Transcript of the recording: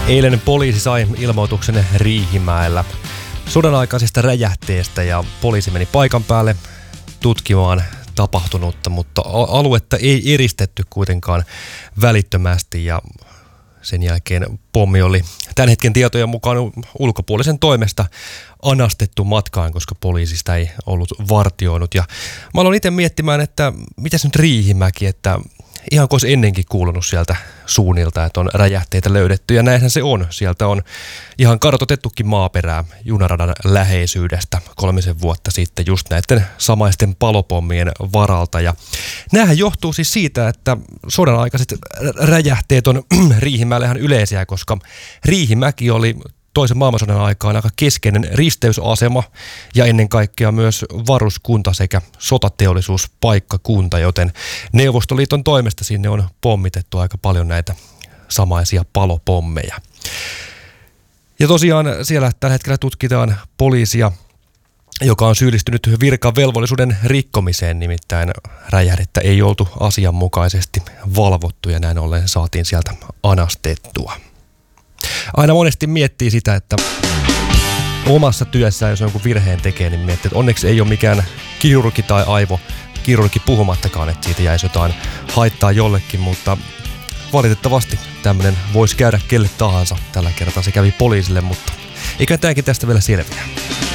Eilen poliisi sai ilmoituksen Riihimäellä sodan-aikaisesta räjähteestä ja poliisi meni paikan päälle tutkimaan tapahtunutta, mutta aluetta ei eristetty kuitenkaan välittömästi ja sen jälkeen pommi oli tämän hetken tietojen mukaan ulkopuolisen toimesta anastettu matkaan, koska poliisista ei ollut vartioinut. Ja mä aloin itse miettimään, että mitäs nyt Riihimäki, että ihan kuin olisi ennenkin kuulunut sieltä suunnilta, että on räjähteitä löydetty. Ja näinhän se on. Sieltä on ihan kartoitettukin maaperää junaradan läheisyydestä 3 vuotta sitten just näiden samaisten palopommien varalta. Ja näähän johtuu siis siitä, että sodan aikaiset räjähteet on Riihimäelle ihan yleisiä, koska Riihimäki oli toisen maailmansodan aikaan aika keskeinen risteysasema ja ennen kaikkea myös varuskunta sekä sotateollisuuspaikkakunta, joten Neuvostoliiton toimesta sinne on pommitettu aika paljon näitä samaisia palopommeja. Ja tosiaan siellä tällä hetkellä tutkitaan poliisia, joka on syyllistynyt virkavelvollisuuden rikkomiseen, nimittäin räjähdettä ei oltu asianmukaisesti valvottu ja näin ollen saatiin sieltä anastettua. Aina monesti miettii sitä, että omassa työssään, jos jonkun virheen tekee, niin miettii, että onneksi ei ole mikään kirurgi tai aivokirurgi puhumattakaan, että siitä jäisi jotain haittaa jollekin, mutta valitettavasti tämmöinen voisi käydä kelle tahansa. Tällä kertaa se kävi poliisille, mutta eikä tämäkin tästä vielä selviä.